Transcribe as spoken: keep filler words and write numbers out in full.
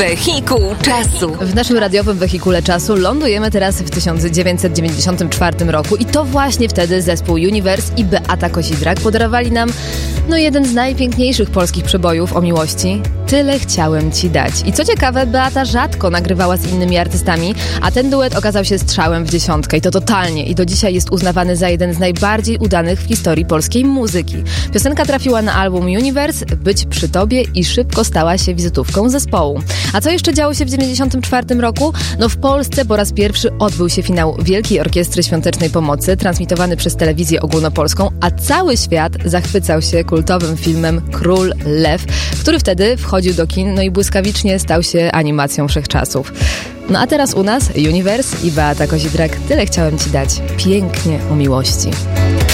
Wehikuł czasu. W naszym radiowym wehikule czasu lądujemy teraz w tysiąc dziewięćset dziewięćdziesiątym czwartym roku i to właśnie wtedy zespół Universe i Beata Kozidrak podarowali nam no jeden z najpiękniejszych polskich przebojów o miłości. Tyle chciałem ci dać. I co ciekawe, Beata rzadko nagrywała z innymi artystami, a ten duet okazał się strzałem w dziesiątkę i to totalnie. I do dzisiaj jest uznawany za jeden z najbardziej udanych w historii polskiej muzyki. Piosenka trafiła na album Universe, Być przy tobie i szybko stała się wizytówką zespołu. A co jeszcze działo się w dziewięćdziesiątym czwartym roku? No w Polsce po raz pierwszy odbył się finał Wielkiej Orkiestry Świątecznej Pomocy, transmitowany przez telewizję ogólnopolską, a cały świat zachwycał się kultowym filmem Król Lew, który wtedy wchodził do kin, no i błyskawicznie stał się animacją wszechczasów. No a teraz u nas Universe i Beata Kozidrak. Tyle chciałem ci dać. Pięknie o miłości.